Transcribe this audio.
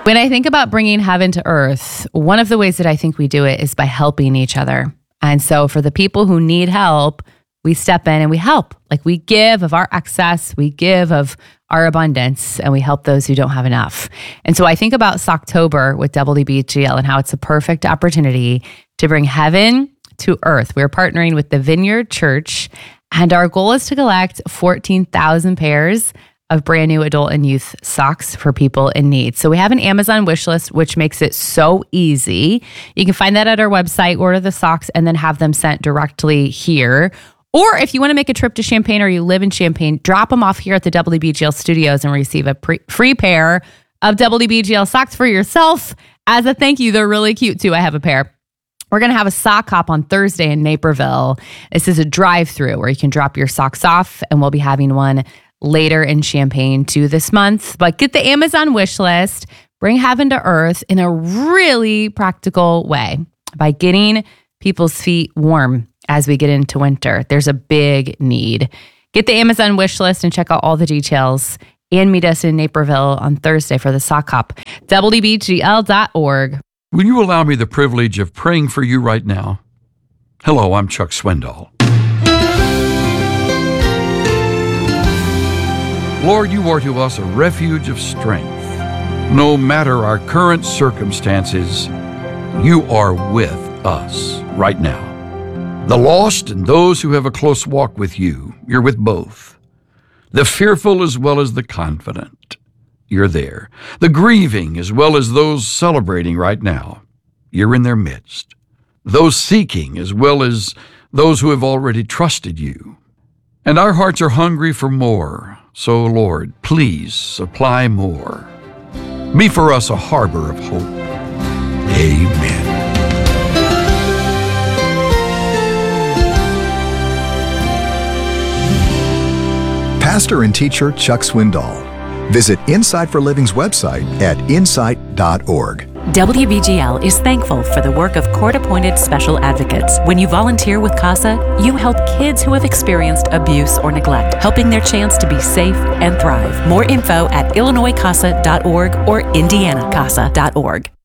When I think about bringing heaven to earth, one of the ways that I think we do it is by helping each other. And so for the people who need help, we step in and we help. Like we give of our excess, we give of our abundance, and we help those who don't have enough. And so I think about Socktober with WBGL and how it's a perfect opportunity to bring heaven to earth. We're partnering with the Vineyard Church, and our goal is to collect 14,000 pairs of brand new adult and youth socks for people in need. So we have an Amazon wish list, which makes it so easy. You can find that at our website, order the socks, and then have them sent directly here. Or if you want to make a trip to Champaign or you live in Champaign, drop them off here at the WBGL studios and receive a free pair of WBGL socks for yourself as a thank you. They're really cute too. I have a pair. We're going to have a sock hop on Thursday in Naperville. This is a drive-through where you can drop your socks off, and we'll be having one later in Champaign too this month. But get the Amazon wish list, bring heaven to earth in a really practical way by getting people's feet warm as we get into winter. There's a big need. Get the Amazon wish list and check out all the details, and meet us in Naperville on Thursday for the sock hop. WBGL.org. Will you allow me the privilege of praying for you right now? Hello, I'm Chuck Swindoll. Lord, you are to us a refuge of strength. No matter our current circumstances, you are with us right now. The lost and those who have a close walk with you, you're with both. The fearful as well as the confident, you're there. The grieving as well as those celebrating right now, you're in their midst. Those seeking as well as those who have already trusted you. And our hearts are hungry for more. So, Lord, please supply more. Be for us a harbor of hope. Amen. Pastor and teacher Chuck Swindoll. Visit Insight for Living's website at insight.org. WBGL is thankful for the work of court-appointed special advocates. When you volunteer with CASA, you help kids who have experienced abuse or neglect, helping their chance to be safe and thrive. More info at illinoiscasa.org or indianacasa.org.